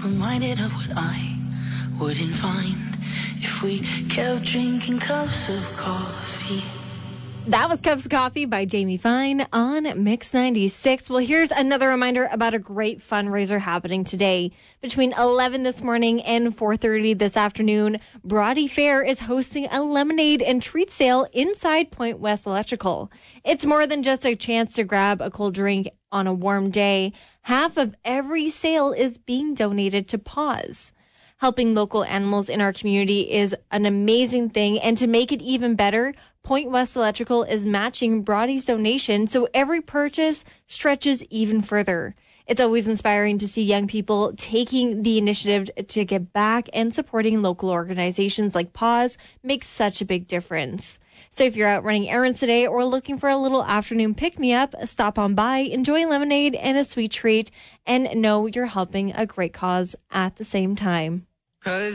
reminded of what I wouldn't find if we kept drinking cups of coffee. That was Cups of Coffee by Jamie Fine on Mix 96. Well, here's another reminder about a great fundraiser happening today. Between 11 this morning and 4:30 this afternoon, Broady Fair is hosting a lemonade and treat sale inside Point West Electrical. It's more than just a chance to grab a cold drink on a warm day. Half of every sale is being donated to PAWS. Helping local animals in our community is an amazing thing, and to make it even better, Point West Electrical is matching Broady's donation, so every purchase stretches even further. It's always inspiring to see young people taking the initiative to give back, and supporting local organizations like PAWS makes such a big difference. So if you're out running errands today or looking for a little afternoon pick-me-up, stop on by, enjoy lemonade and a sweet treat, and know you're helping a great cause at the same time.